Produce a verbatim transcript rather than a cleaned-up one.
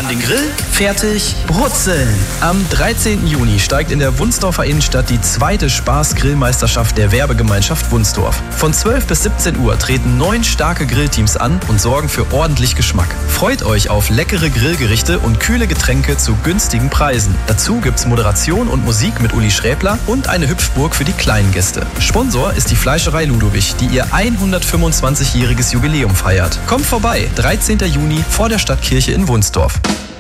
den Grill, fertig, brutzeln. Am dreizehnten Juni steigt in der Wunsdorfer Innenstadt die zweite Spaß-Grillmeisterschaft der Werbegemeinschaft Wunsdorf. Von zwölf bis siebzehn Uhr treten neun starke Grillteams an und sorgen für ordentlich Geschmack. Freut euch auf leckere Grillgerichte und kühle Getränke zu günstigen Preisen. Dazu gibt's Moderation und Musik mit Uli Schräbler und eine Hüpfburg für die kleinen Gäste. Sponsor ist die Fleischerei Ludowig, die ihr hundertfünfundzwanzigjähriges Jubiläum feiert. Kommt vorbei, dreizehnten Juni vor der Stadtkirche in Wunsdorf.